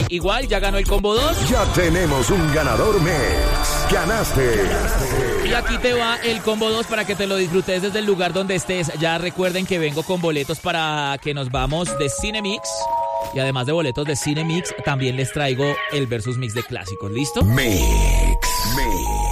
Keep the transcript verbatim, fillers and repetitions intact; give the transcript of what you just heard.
igual ya ganó el combo dos. Ya tenemos un ganador mes. Ganaste. Y aquí te va el combo dos para que te lo disfrutes desde el lugar donde estés. Ya recuerden que vengo con boletos para que nos vamos de Cinemix. Y además de boletos de Cinemix, también les traigo el Versus Mix de clásicos. ¿Listo? Mix. Mix.